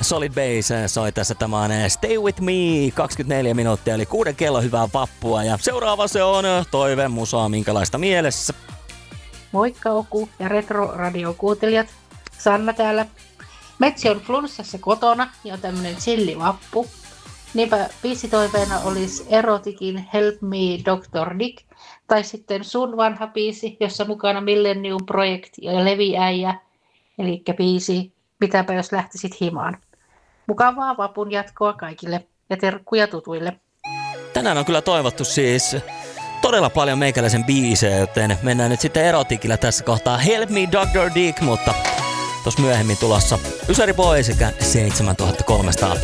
Solid Base soi tässä tämän Stay With Me 24 minuuttia, eli 6 kello, hyvää vappua. Ja seuraava se on toivemusaa, minkälaista mielessä. Moikka Oku ja Retro-radiokuuntelijat. Sanna täällä. Metsi on flunssassa kotona ja on tämmönen chillivappu. Niinpä biisitoiveena olisi Erotikin Help Me Dr. Dick. Tai sitten sun vanha biisi, jossa mukana Millennium Project ja Leviäijä. Elikkä biisi Mitäpä jos lähtisit himaan. Mukavaa vapun jatkoa kaikille ja terkkuja tutuille. Tänään on kyllä toivottu siis todella paljon meikäläisen biisejä, joten mennään nyt sitten Erotikilla tässä kohtaa Help Me Dr. Dick, mutta tos myöhemmin tulossa Ysäri Boy sekä 7300